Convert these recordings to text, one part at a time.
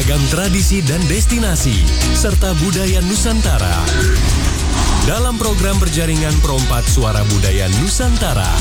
beragam tradisi dan destinasi, serta budaya Nusantara. Dalam program berjaringan Perompak Suara Budaya Nusantara.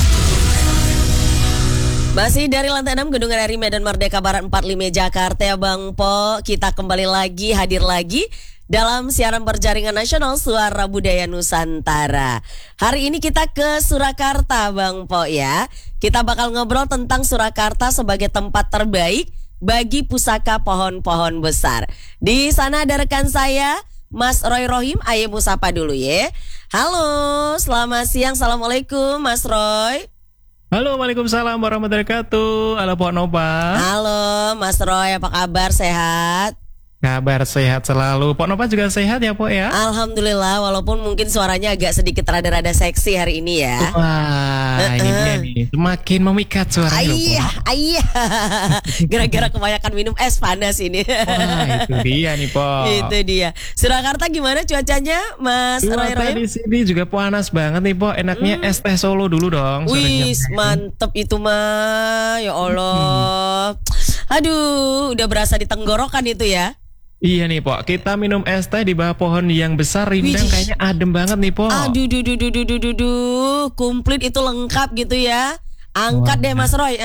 Masih dari lantai 6 Gedung RRI Medan Merdeka Barat 45 Jakarta ya Bang Po. Kita kembali lagi, hadir lagi dalam siaran berjaringan nasional Suara Budaya Nusantara. Hari ini kita ke Surakarta Bang Po ya. Kita bakal ngobrol tentang Surakarta sebagai tempat terbaik bagi pusaka pohon-pohon besar. Di sana ada rekan saya Mas Roy Rohim. Ayo musapa dulu ya. Halo, selamat siang. Assalamualaikum Mas Roy. Halo, waalaikumsalam warahmatullahi wabarakatuh. Halo Pak Nova. Halo Mas Roy, apa kabar? Sehat? Kabar sehat selalu. Pak Nova juga sehat ya, Pak ya? Alhamdulillah, walaupun mungkin suaranya agak sedikit rada-rada seksi hari ini ya. Wah, ini dia nih. Semakin memikat suaranya. Iya. Gara-gara kebanyakan minum es panas ini. Wah, itu dia nih, Pak. Itu dia. Surakarta gimana cuacanya, Mas Roy? Di sini juga panas banget nih, Pak. Enaknya es teh Solo dulu dong. Wih, mantep itu mah. Ya Allah. Aduh, udah berasa di tenggorokan itu ya. Iya nih, Pok. Kita minum es teh di bawah pohon yang besar rindang, kayaknya adem banget nih, Pok. Aduh, komplit itu lengkap gitu ya. Angkat deh Mas Roy.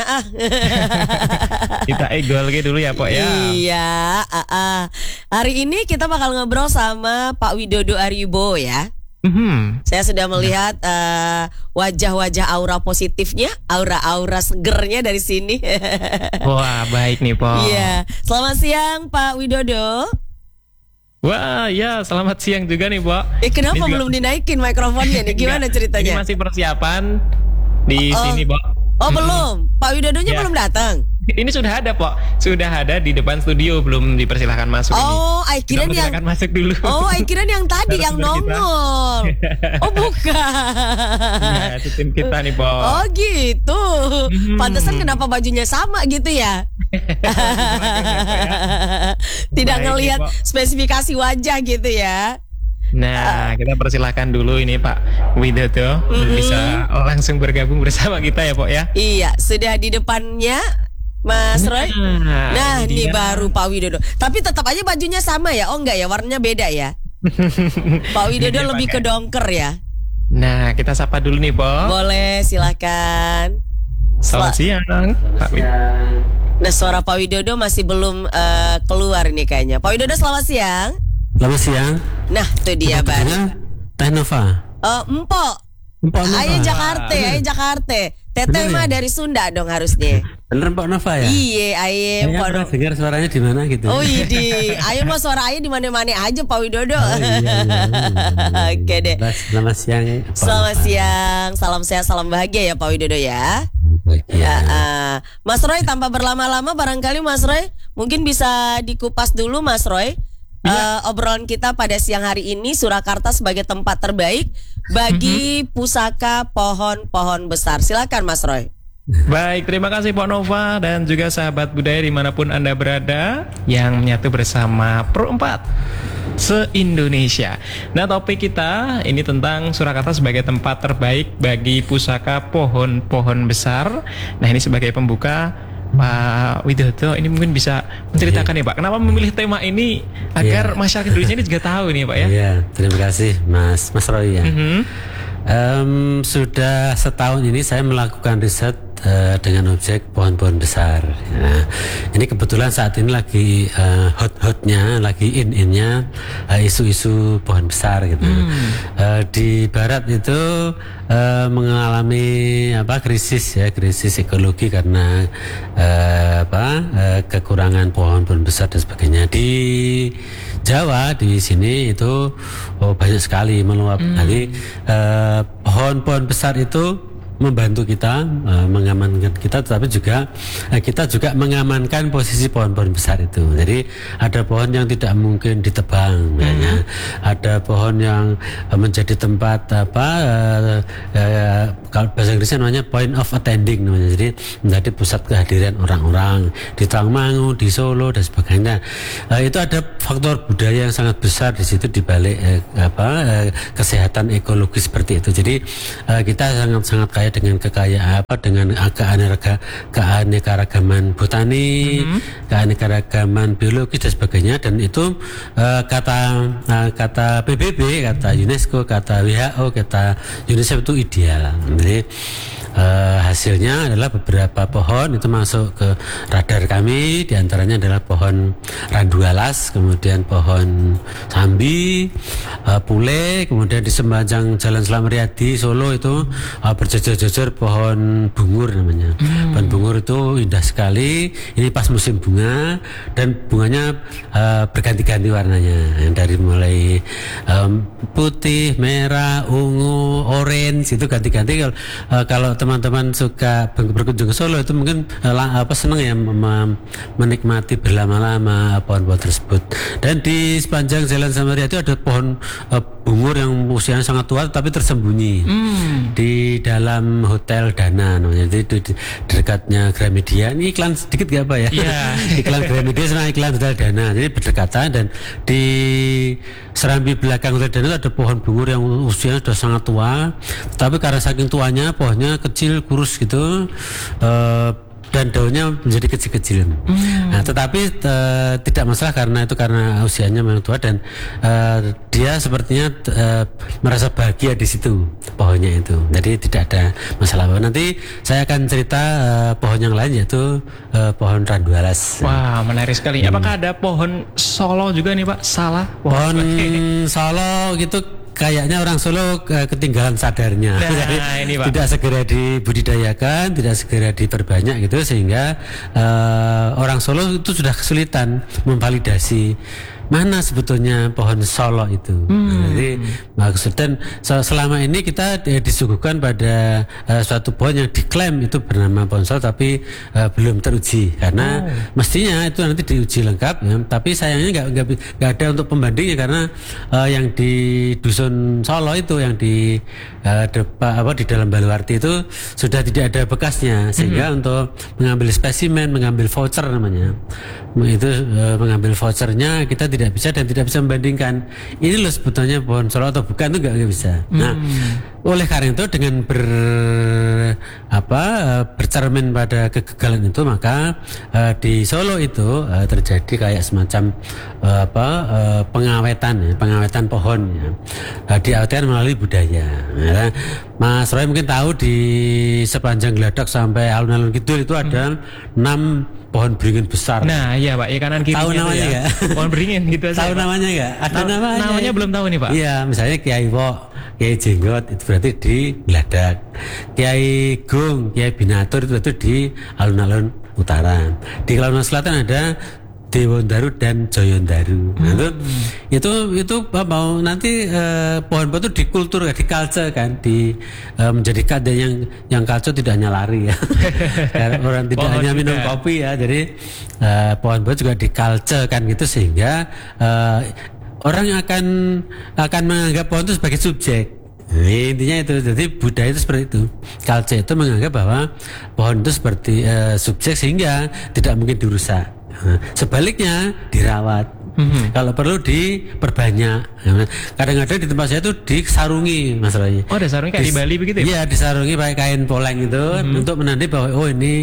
Kita egol dulu ya, Pok ya. Iya. Hari ini kita bakal ngobrol sama Pak Widodo Aribo ya. Saya sudah melihat wajah-wajah aura positifnya, aura-aura segernya dari sini. Wah, baik nih, Pok. Iya. Selamat siang Pak Widodo. Wah, ya selamat siang juga nih, Pok. Kenapa belum dinaikin mikrofonnya nih? Gimana ceritanya? Ini masih persiapan di sini, Pok. Oh, belum. Pak Widodonya belum datang. Ini sudah ada, Pok. Sudah ada di depan studio, belum dipersilahkan masuk. Akhirnya yang masuk dulu. Akhirnya yang tadi yang nongol. Oh, bukan. Ya, itu tim kita nih, Pok. Oh, gitu. Pantesan kenapa bajunya sama gitu ya? Tidak ngelihat spesifikasi wajah gitu ya. Nah, kita persilahkan dulu ini Pak Widodo bisa langsung bergabung bersama kita ya, Pok ya. Iya, sudah di depannya Mas Roy. Nah, ini baru Pak Widodo. Tapi tetap aja bajunya sama ya? Oh enggak ya, warnanya beda ya? Pak Widodo lebih ke dongker ya? Nah, kita sapa dulu nih, Pok. Boleh, silakan. Selamat siang, Pak Widodo. Nah, suara Pak Widodo masih belum keluar ini kayaknya. Pak Widodo, selamat siang. Selamat siang. Nah, itu dia baru. Teh Nova. Empok. Ayo Jakarta. Teteh mah dari Sunda dong harusnya. Bener Mbak Nova ya? Iya, ayo Mbak Nova. Dengar suaranya di mana gitu. Oh iya, ayo mau suara ayo di mana-mana aja Pak Widodo. Oke deh. Selamat siang. Selamat siang. Salam sehat, salam bahagia ya Pak Widodo ya. Mas Roy, tanpa berlama-lama barangkali Mas Roy mungkin bisa dikupas dulu Mas Roy. Obrolan kita pada siang hari ini, Surakarta sebagai tempat terbaik bagi pusaka pohon-pohon besar. Silakan Mas Roy. Baik, terima kasih Pak Nova dan juga sahabat budaya dimanapun Anda berada yang menyatu bersama Perompak se-Indonesia. Nah, topik kita ini tentang Surakarta sebagai tempat terbaik bagi pusaka pohon-pohon besar. Nah, ini sebagai pembuka, Pak Widodo ini mungkin bisa menceritakan ya Pak, kenapa memilih tema ini agar masyarakat Indonesia ini juga tahu nih Pak ya. Iya, terima kasih Mas Roy ya. Sudah setahun ini saya melakukan riset dengan objek pohon-pohon besar. Nah, ini kebetulan saat ini lagi hot-hotnya, lagi in-innya isu-isu pohon besar gitu. Di Barat itu mengalami krisis ekologi karena kekurangan pohon-pohon besar dan sebagainya. Di Jawa di sini itu banyak sekali meluap. Jadi pohon-pohon besar itu membantu kita mengamankan kita, tetapi juga kita juga mengamankan posisi pohon-pohon besar itu. Jadi ada pohon yang tidak mungkin ditebang, ada pohon yang menjadi tempat kalau bahasa Inggrisnya namanya point of attending namanya. Jadi menjadi pusat kehadiran orang-orang di Tawangmangu, di Solo dan sebagainya. Itu ada faktor budaya yang sangat besar di situ di balik kesehatan ekologis seperti itu. Jadi kita sangat kaya dengan kekayaan dengan keanekaragaman botani, keanekaragaman biologi dan sebagainya, dan itu kata PBB, kata UNESCO, kata WHO, kata UNICEF itu ideal. Jadi hasilnya adalah beberapa pohon itu masuk ke radar kami, diantaranya adalah pohon randu alas, kemudian pohon sambi, pule, kemudian di sepanjang Jalan Selamat Riyadi Solo itu berjejer-jejer pohon bungur namanya. Pohon bungur itu indah sekali, ini pas musim bunga dan bunganya berganti-ganti warnanya, dari mulai putih, merah, ungu, orange, itu ganti-ganti. Kalau teman-teman suka berkunjung ke Solo itu mungkin senang ya menikmati berlama-lama pohon-pohon tersebut. Dan di sepanjang Jalan Samaria itu ada pohon bungur yang usianya sangat tua tapi tersembunyi di dalam Hotel Dana namanya. Jadi di dekatnya Gramedia. Ini iklan sedikit gak apa ya? Iklan Gramedia sama iklan Hotel Dana. Jadi berdekatan, dan di serambi belakang Hotel Dana ada pohon bungur yang usianya sudah sangat tua. Tapi karena saking tuanya pohonnya kecil, kurus gitu, dan daunnya menjadi kecil-kecil. Nah, tetapi tidak masalah karena usianya memang tua, dan dia sepertinya merasa bahagia di situ pohonnya itu. Jadi tidak ada masalah. Nanti saya akan cerita pohon yang lain, yaitu pohon randu alas. Wah, menarik sekali. Apakah ada pohon Solo juga nih Pak? Salah. Pohon Solo gitu. Kayaknya orang Solo ketinggalan sadarnya. Nah, ini, Pak. Tidak segera dibudidayakan, tidak segera diperbanyak gitu, sehingga orang Solo itu sudah kesulitan memvalidasi mana sebetulnya pohon Solo itu. Jadi maksud, dan selama ini kita disuguhkan pada suatu pohon yang diklaim itu bernama pohon Solo, tapi belum teruji karena mestinya itu nanti diuji lengkap ya, tapi sayangnya nggak ada untuk pembandingnya, karena yang di dusun Solo itu yang di di dalam Baluarti itu sudah tidak ada bekasnya, sehingga untuk mengambil spesimen, mengambil voucher namanya, itu mengambil vouchernya kita tidak bisa, dan tidak bisa membandingkan ini loh sebetulnya pohon Solo atau bukan, itu nggak bisa. Nah, oleh karena itu dengan bercermin pada kegagalan itu, maka di Solo itu terjadi kayak semacam pengawetan pohon ya. Diawetkan melalui budaya. Ya. Mas Roy mungkin tahu di sepanjang Geladak sampai alun-alun Kidul itu ada 6 pohon beringin besar. Nah, iya Pak, ya kanan kirinya. Tahu namanya ya. Pohon beringin gitu aja. Tahu namanya enggak? Ada namanya. Namanya belum tahu nih Pak. Iya, misalnya Kiai Wok, Kiai Jenggot itu berarti di Geladak. Kiai Gung, Kiai Binatur itu berarti di alun-alun utara. Di alun-alun selatan ada Dewondaru dan Joyondaru. Nah, itu mau nanti pohon-pohon itu dikultur, diculture kan, menjadi kadang yang culture tidak hanya lari ya. Orang tidak hanya minum kopi ya. Jadi pohon-pohon juga diculture kan gitu, sehingga orang akan menganggap pohon itu sebagai subjek. Nah, intinya itu. Jadi budaya itu seperti itu. Culture itu menganggap bahwa pohon itu seperti subjek, sehingga tidak mungkin dirusak. Sebaliknya dirawat. Kalau perlu diperbanyak. Kadang-kadang di tempat saya itu disarungi masalahnya. Oh, ada sarungi kayak di Bali begitu ya? Iya, disarungi pakai kain poleng itu untuk menandai bahwa ini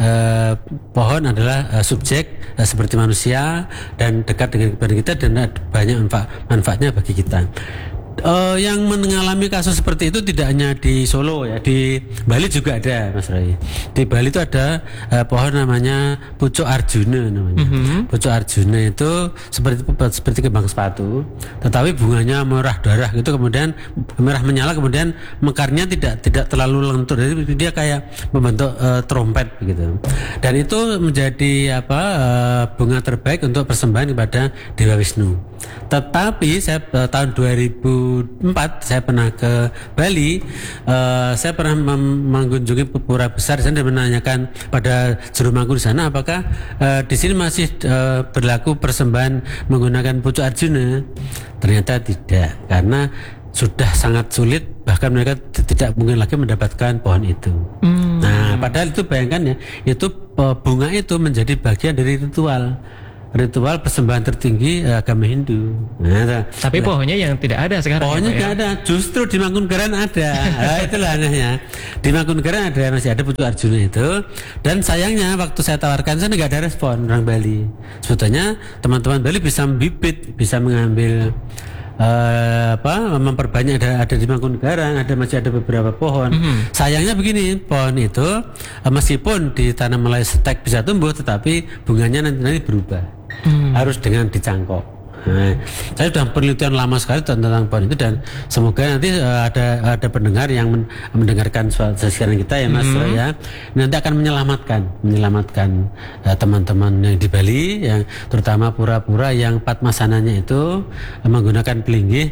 pohon adalah subjek seperti manusia dan dekat dengan kehidupan kita, dan banyak manfaatnya bagi kita. Yang mengalami kasus seperti itu tidak hanya di Solo ya, di Bali juga ada Mas Rai. Di Bali itu ada pohon namanya Pucuk Arjuna namanya. Pucuk Arjuna itu seperti kembang sepatu, tetapi bunganya merah darah gitu, kemudian merah menyala, kemudian mekarnya tidak terlalu lentur, jadi dia kayak membentuk trompet begitu. Dan itu menjadi bunga terbaik untuk persembahan kepada Dewa Wisnu. Tetapi saya tahun 2004 saya pernah ke Bali, saya pernah mengunjungi pura besar dan menanyakan pada juru mangku di sana apakah di sini masih berlaku persembahan menggunakan Pucuk Arjuna. Ternyata tidak, karena sudah sangat sulit, bahkan mereka tidak mungkin lagi mendapatkan pohon itu. Nah, padahal itu bayangkan ya, itu bunga itu menjadi bagian dari ritual. ritual persembahan tertinggi agama Hindu. Nah, Tapi pohonnya yang tidak ada sekarang. pohonnya ya, Pak, nggak ada, justru di Mangkunegaran ada. Nah, itulah anehnya. Di Mangkunegaran ada, masih ada pucuk Arjuna itu. Dan sayangnya waktu saya tawarkan sana nggak ada respon orang Bali. Sebetulnya teman-teman Bali bisa membibit, bisa mengambil memperbanyak, ada di Mangkunegaran, masih ada beberapa pohon. Sayangnya begini, pohon itu meskipun ditanam mulai setek bisa tumbuh, tetapi bunganya nanti berubah. Harus dengan dicangkok. Nah, saya sudah penelitian lama sekali tentang pohon itu, dan semoga nanti ada pendengar yang mendengarkan siaran kita ya Mas ya, nanti akan menyelamatkan teman-teman yang di Bali, yang terutama pura-pura yang padmasananya itu menggunakan pelinggih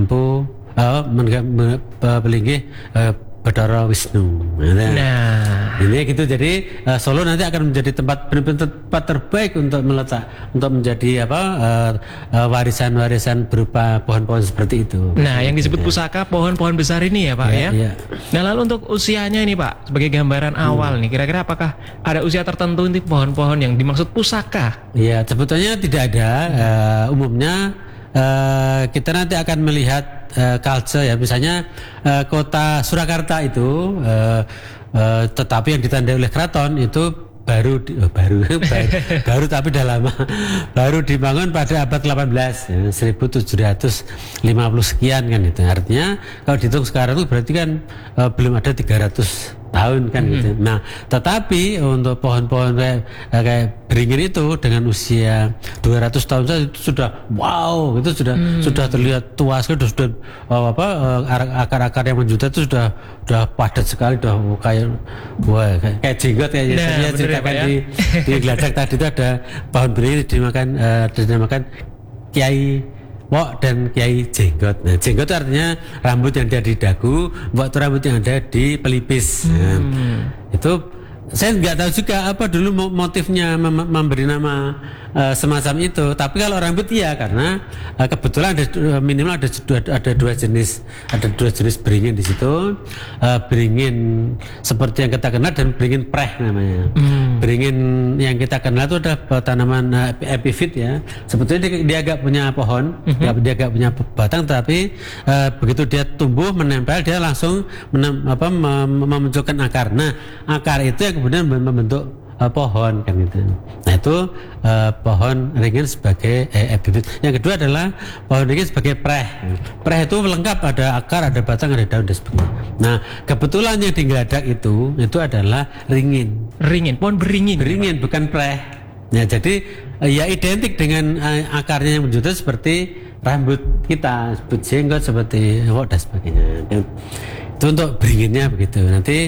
pelinggih Bathara Wisnu. Nah, ini gitu. Jadi Solo nanti akan menjadi tempat terbaik untuk menjadi warisan-warisan berupa pohon-pohon seperti itu. Nah, yang disebut pusaka pohon-pohon besar ini ya Pak ya. Nah, lalu untuk usianya ini Pak, sebagai gambaran awal nih, kira-kira apakah ada usia tertentu untuk pohon-pohon yang dimaksud pusaka? Ya, sebetulnya tidak ada. Umumnya kita nanti akan melihat culture ya, misalnya kota Surakarta itu tetapi yang ditandai oleh keraton itu baru tapi udah lama, baru dibangun pada abad 18 ya, 1750 sekian kan itu. Artinya kalau dihitung sekarang itu berarti kan belum ada 300 tahun kan gitu. Nah, tetapi untuk pohon-pohon kayak beringin itu dengan usia 200 tahun saja itu sudah wow, itu sudah terlihat tua sekali, sudah akar-akar yang menjuta itu sudah padat sekali, sudah kayak jenggot kayak saya ceritakan di Geladak tadi itu ada pohon beringin dinamakan Kiai Wok dan Kiai Jenggot. Nah, jenggot itu artinya rambut yang ada di dagu, Wok itu rambut yang ada di pelipis. Itu saya nggak tahu juga apa dulu motifnya memberi nama semacam itu. Tapi kalau rambut iya, karena kebetulan minimal ada dua jenis beringin di situ. Beringin seperti yang kita kenal dan beringin preh namanya. Beringin yang kita kenal itu ada tanaman epifit ya. Sebetulnya dia agak punya pohon, dia agak punya batang, tapi begitu dia tumbuh menempel dia langsung memunculkan akar. Nah, akar itu yang kemudian membentuk pohon kan gitu. Nah, itu pohon ringin sebagai epifit. Yang kedua adalah pohon ringin sebagai preh. Preh itu lengkap, ada akar, ada batang, ada daun dan sebagainya. Nah, kebetulan yang di Geladak itu adalah ringin. Ringin, pohon beringin. Beringin bukan preh. Nah, jadi ya identik dengan akarnya yang menjuta seperti rambut kita, sebut jenggot, seperti wok dan sebagainya. Itu untuk beringinnya begitu. Nanti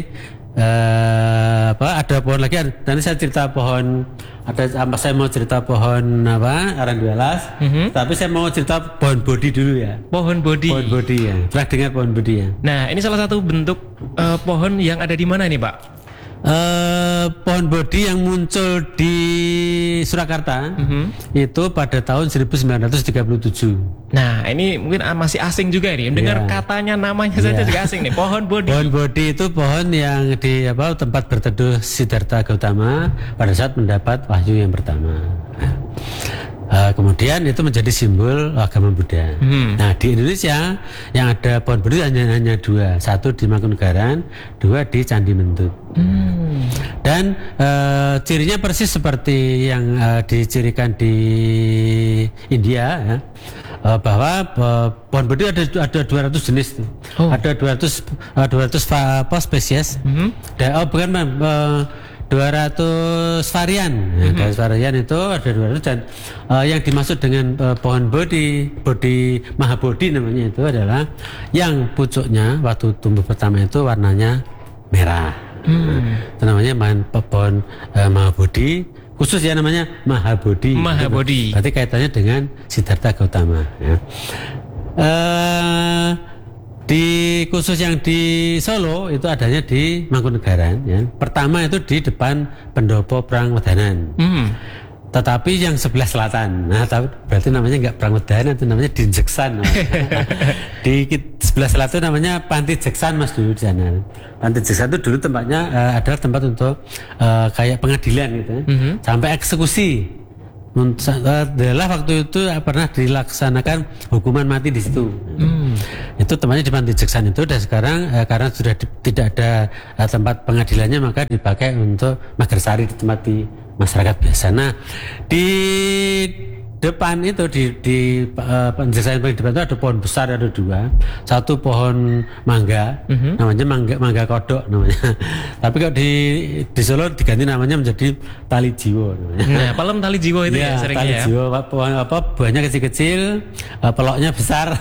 ada pohon lagi. Nanti saya cerita pohon, saya mau cerita pohon aranduelas, tapi saya mau cerita pohon bodi dulu ya. Pohon bodi ya. Pernah dengar pohon bodi ya? Nah, ini salah satu bentuk pohon yang ada di mana nih Pak? Pohon bodi yang muncul di Surakarta itu pada tahun 1937. Nah, ini mungkin masih asing juga nih. Dengar katanya namanya saja juga asing nih. Pohon bodi. Pohon bodi itu pohon yang di tempat berteduh Siddhartha Gautama pada saat mendapat wahyu yang pertama. Kemudian itu menjadi simbol agama Buddha. Nah, di Indonesia yang ada pohon bodi hanya dua, satu di Mangkunegaran, dua di Candi Mentut. Dan cirinya persis seperti yang dicirikan di India ya, bahwa pohon bodi ada 200 jenis tuh. Ada 200 spesies. 200 varian. Nah, varian itu ada 200, dan yang dimaksud dengan pohon bodi Mahabodi namanya itu adalah yang pucuknya waktu tumbuh pertama itu warnanya merah. Itu namanya pohon Mahabodi, khusus ya namanya Mahabodi. Berarti kaitannya dengan Siddhartha Gautama ya. Di khusus yang di Solo itu adanya di Mangkunegaran ya. Pertama itu di depan Pendopo Prangwedanan. Tetapi yang sebelah selatan, nah berarti namanya nggak Prangwedanan, itu namanya Dinjeksan. Di sebelah selatan namanya Panti Jeksan Mas dulu di sana. Panti Jeksan itu dulu tempatnya adalah tempat untuk kayak pengadilan gitu, sampai eksekusi. adalah waktu itu pernah dilaksanakan hukuman mati di situ. Itu tempatnya di Panti Jeksan itu, dan sekarang karena sudah tidak ada tempat pengadilannya, maka dipakai untuk Magersari, di tempat di masyarakat biasa. Nah, di depan itu di penjelasan paling depan itu ada pohon besar, ada 2. Satu pohon mangga, namanya mangga kodok namanya. Tapi kalau di Solo diganti namanya menjadi tali jiwo namanya. Nah, palem tali jiwo itu ya sering tali ya. jiwo, pohon buahnya kecil-kecil, peloknya besar.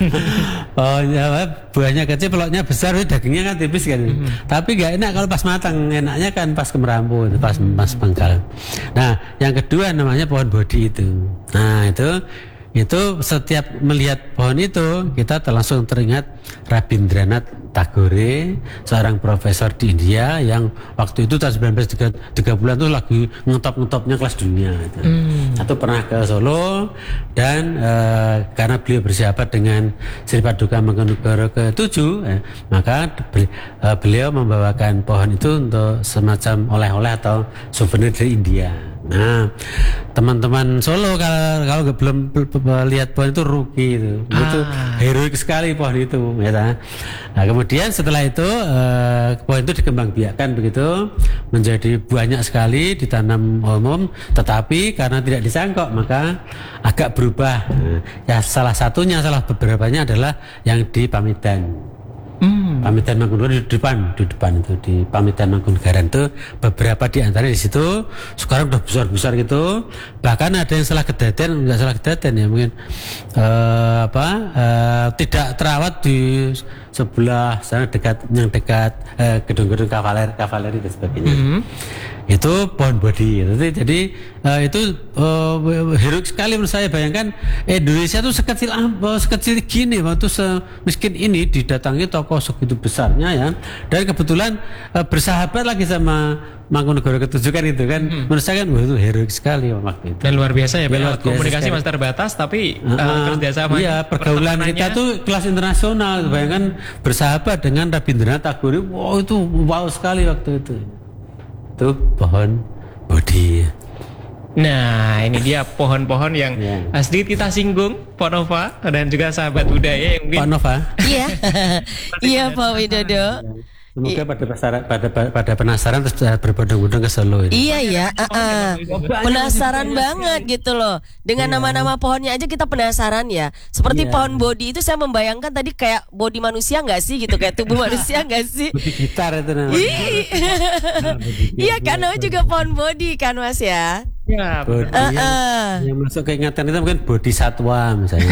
Buahnya kecil, peloknya besar, dagingnya kan tipis kan. Tapi nggak enak kalau pas matang, enaknya kan pas kemerampu, pas penggal. Nah, yang kedua namanya pohon bodi itu. Nah, itu setiap melihat pohon itu kita langsung teringat Rabindranath Tagore, seorang profesor di India yang waktu itu tahun 1930-an tuh lagi ngetop-ngetopnya kelas dunia gitu. Atau pernah ke Solo, dan karena beliau bersahabat dengan Sri Paduka Mangkunegara ke-7, maka beliau membawakan pohon itu untuk semacam oleh-oleh atau souvenir dari India. Nah, teman-teman Solo kalau belum lihat pohon itu rugi itu. Itu heroik sekali pohon itu, ya. Nah, kemudian setelah itu pohon itu dikembangbiakkan begitu, menjadi banyak sekali ditanam umum, tetapi karena tidak disangkok maka agak berubah. Ya, salah beberapanya adalah yang di Pamitan. Pamitan Mangkunagaran di depan itu, di Pamitan Mangkunagaran itu beberapa di antara di situ sekarang udah besar gitu, bahkan ada yang nggak salah kedaten ya mungkin tidak terawat di sebelah sana dekat gedung-gedung kavaleri dan sebagainya. Itu pohon bodi. Jadi itu heroik sekali menurut saya. Bayangkan Indonesia tuh sekecil gini, waktu semiskin ini didatangi tokoh segitu besarnya ya, dan kebetulan bersahabat lagi sama Mangkunegara ke-7 kan itu kan. Menurut saya kan itu heroik sekali waktu itu. Dan luar biasa ya, komunikasi masih terbatas tapi kerjasama. Iya, pergaulan kita tuh kelas internasional. Bayangkan bersahabat dengan Rabindranath Tagore. Wow, itu wow sekali waktu itu. Itu pohon bodi. Nah, ini dia pohon-pohon yang sedikit kita singgung, Pak Nova dan juga sahabat budaya yang mungkin. Pak Nova. Iya. Iya, Pak Widodo. Semoga pada penasaran terus berbondong-bondong ke Solo ini. Iya ya, penasaran banget gitu loh. Dengan nama-nama pohonnya aja kita penasaran ya. Seperti pohon bodi itu saya membayangkan tadi kayak bodi manusia nggak sih gitu, kayak tubuh manusia nggak sih? Bodi gitar itu namanya. Iya kan, namanya juga pohon bodi kan Mas ya. Ya, bodi yang masuk ke ingatan kita mungkin bodi satwa misalnya.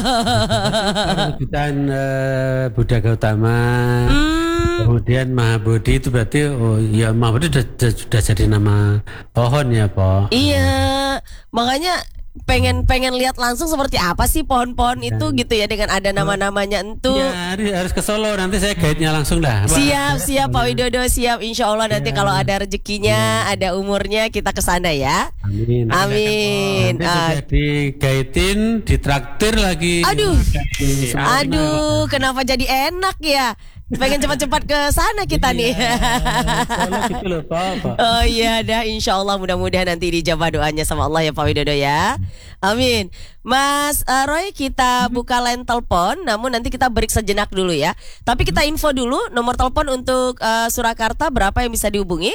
Kemudian Buddha Gautama. Kemudian Mahabodhi itu berarti Mahabodhi sudah jadi nama pohon ya, Pak. Iya, makanya pengen lihat langsung seperti apa sih pohon-pohon itu gitu ya, dengan ada nama-namanya entu. Ya, harus ke Solo, nanti saya guide-nya langsung dah. Siap Pak Widodo, siap, insya Allah nanti kalau ada rezekinya, ada umurnya kita ke sana ya. Amin. Amin. Nanti di-guide-in, ditraktir lagi. Aduh, kenapa jadi enak ya? Pengen cepat-cepat ke sana kita nih. Gitu loh, Pak. Oh iya dah, insya Allah mudah-mudahan nanti dijabah doanya sama Allah ya Pak Widodo ya. Amin. Mas Roy, kita buka line telepon, namun nanti kita break sejenak dulu ya. Tapi kita info dulu nomor telepon untuk Surakarta berapa yang bisa dihubungi?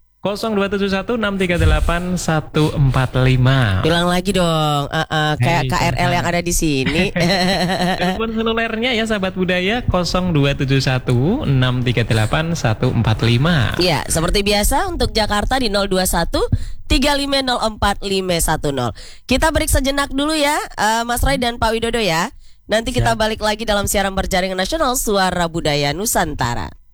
02716381145. Bilang lagi dong, kayak KRL yang ada di sini. Telepon selulernya ya sahabat budaya 02716381145. Ya, seperti biasa untuk Jakarta di 021-3504-510. Kita break sejenak dulu ya, Mas Roy dan Pak Widodo ya. Nanti kita balik lagi dalam siaran berjaringan nasional Suara Budaya Nusantara.